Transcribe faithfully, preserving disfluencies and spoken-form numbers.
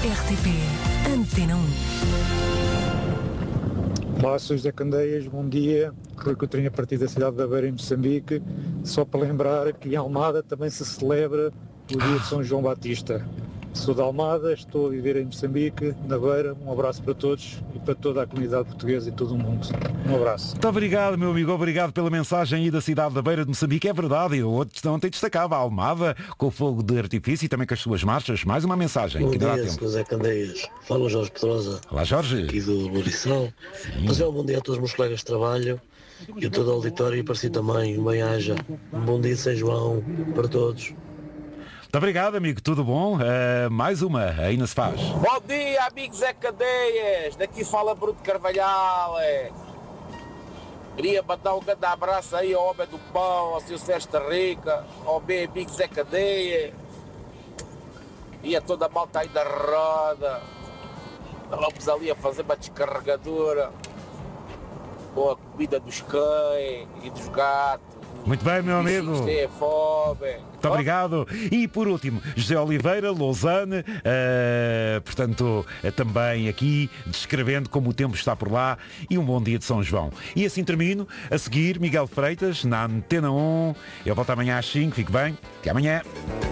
R T P Antena um. Olá, sou José Candeias, bom dia. Rui Coutrinho a partir da cidade da Beira, em Moçambique. Só para lembrar que em Almada também se celebra o dia de São João Batista. Sou de Almada, estou a viver em Moçambique, na Beira. Um abraço para todos e para toda a comunidade portuguesa e todo o mundo. Um abraço. Muito obrigado, meu amigo. Obrigado pela mensagem aí da cidade da Beira de Moçambique. É verdade, eu ontem destacava a Almada com o fogo de artifício e também com as suas marchas. Mais uma mensagem. Bom que dá dia, tempo. sou José Candeias. Fala Jorge Pedrosa. Olá, Jorge. Aqui do Louriçal. Fazer um bom dia a todos os meus colegas de trabalho e a todo o auditório e para si também. Um bem-aja. Um bom dia de São João para todos. Muito obrigado, amigo. Tudo bom? Uh, mais uma. Ainda se faz. Bom dia, amigo Zé Candeias. Daqui fala Bruto Carvalhal. É. Queria mandar um grande abraço aí ao homem do pão, ao seu Sérgio Rica, ao meu amigo Zé Candeias. E a toda a malta aí da roda. Vamos ali a fazer uma descarregadora com a comida dos cães e dos gatos. Muito bem, meu amigo. Isto é fome. Muito obrigado. E por último, José Oliveira, Lausanne, uh, portanto, uh, também aqui descrevendo como o tempo está por lá e um bom dia de São João. E assim termino. A seguir, Miguel Freitas, na Antena um. Eu volto amanhã às cinco. Fique bem. Até amanhã.